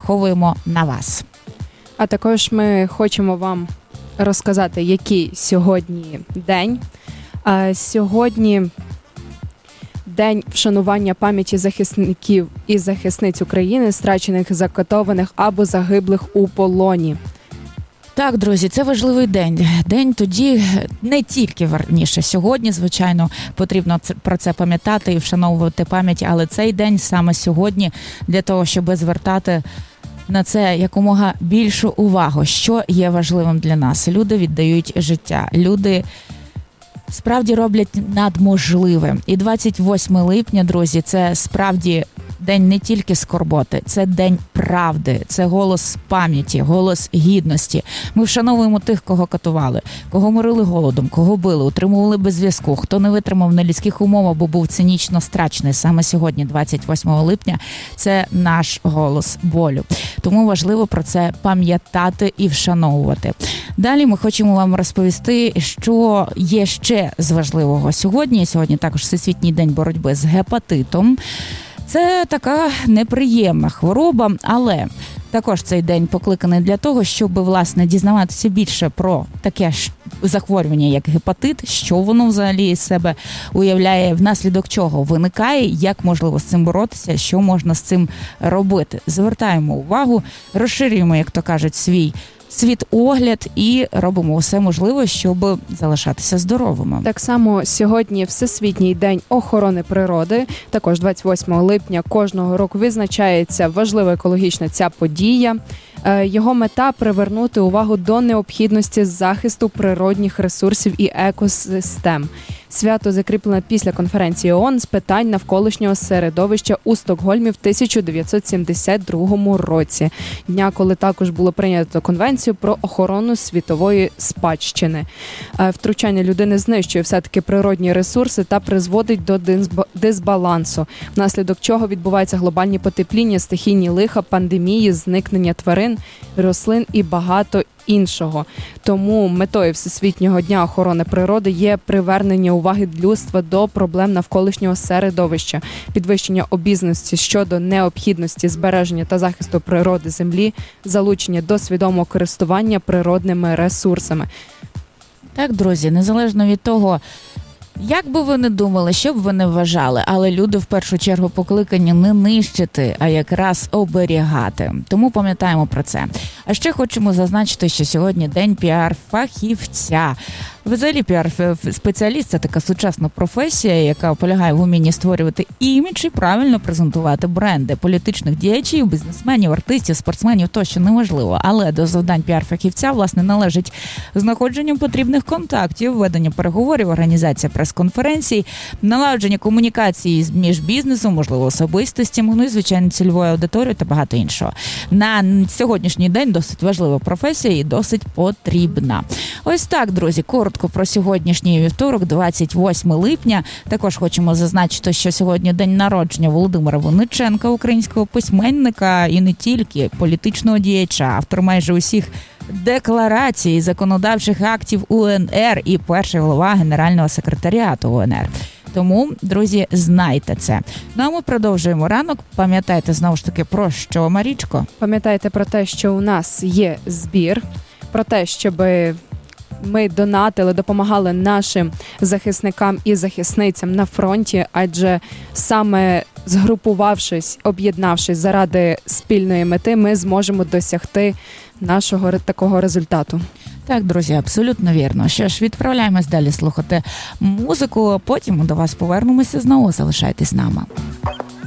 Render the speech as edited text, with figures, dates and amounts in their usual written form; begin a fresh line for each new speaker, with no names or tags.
розраховуємо на вас.
А також ми хочемо вам розказати, який сьогодні день. Сьогодні день вшанування пам'яті захисників і захисниць України, страчених, закатованих або загиблих у полоні.
Так, друзі, це важливий день. День тоді, не тільки, верніше, сьогодні, звичайно, потрібно про це пам'ятати і вшановувати пам'ять, але цей день саме сьогодні для того, щоб звертати на це якомога більшу увагу, що є важливим для нас. Люди віддають життя, люди справді роблять надможливе. І 28 липня, друзі, це справді день не тільки скорботи, це день правди, це голос пам'яті, голос гідності. Ми вшановуємо тих, кого катували, кого морили голодом, кого били, утримували без зв'язку, хто не витримав на людських умовах, бо був цинічно страчений. Саме сьогодні, 28 липня, це наш голос болю. Тому важливо про це пам'ятати і вшановувати. Далі ми хочемо вам розповісти, що є ще з важливого сьогодні. Сьогодні також Всесвітній день боротьби з гепатитом. Це така неприємна хвороба, але також цей день покликаний для того, щоб, власне, дізнаватися більше про таке захворювання, як гепатит, що воно взагалі із себе уявляє, внаслідок чого виникає, як можливо з цим боротися, що можна з цим робити. Звертаємо увагу, розширюємо, як то кажуть, свій світогляд і робимо все можливе, щоб залишатися здоровими.
Так само сьогодні Всесвітній день охорони природи. Також 28 липня кожного року відзначається важлива екологічна ця подія. Його мета – привернути увагу до необхідності захисту природних ресурсів і екосистем. Свято закріплено після конференції ООН з питань навколишнього середовища у Стокгольмі в 1972 році. Дня, коли також було прийнято конвенцію про охорону світової спадщини. Втручання людини знищує все-таки природні ресурси та призводить до дисбалансу, внаслідок чого відбуваються глобальні потепління, стихійні лиха, пандемії, зникнення тварин, рослин і багато іншого. Тому метою Всесвітнього дня охорони природи є привернення уваги людства до проблем навколишнього середовища, підвищення обізнаності щодо необхідності збереження та захисту природи землі, залучення до свідомого користування природними ресурсами.
Так, друзі, незалежно від того, як би ви не думали, що б ви не вважали, але люди в першу чергу покликані не нищити, а якраз оберігати. Тому пам'ятаємо про це. А ще хочемо зазначити, що сьогодні день піар-фахівця. Взагалі піар-спеціаліст – це така сучасна професія, яка полягає в умінні створювати імідж і правильно презентувати бренди політичних діячів, бізнесменів, артистів, спортсменів, тощо неважливо. Але до завдань піар-фахівця, власне, належить знаходження потрібних контактів, ведення переговорів, організація прес-конференцій, налагодження комунікації між бізнесом, можливо, особистостями, ну і, звичайно, цільовою аудиторією та багато іншого. На сьогоднішній день досить важлива професія і досить потрібна. Ось так, друзі, коротко про сьогоднішній вівторок, 28 липня. Також хочемо зазначити, що сьогодні день народження Володимира Винниченка, українського письменника і не тільки, політичного діяча, автор майже усіх декларацій, законодавчих актів УНР і перший голова Генерального секретаріату УНР. Тому, друзі, знайте це. Ну, а ми продовжуємо ранок. Пам'ятайте, знову ж таки, про що, Марічко?
Пам'ятайте про те, що у нас є збір, про те, щоб ми донатили, допомагали нашим захисникам і захисницям на фронті, адже саме згрупувавшись, об'єднавшись заради спільної мети, ми зможемо досягти нашого такого результату.
Так, друзі, абсолютно вірно. Що ж, відправляємось далі слухати музику, а потім до вас повернемося знову. Залишайтесь з нами.